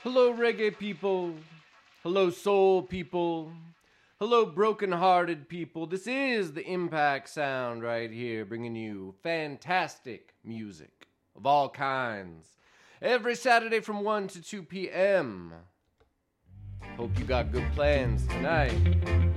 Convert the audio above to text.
Hello, reggae people. Hello, soul people. Hello, broken-hearted people. This is the Impact Sound right here, bringing you fantastic music of all kinds every Saturday from 1 to 2 p.m. Hope you got good plans tonight.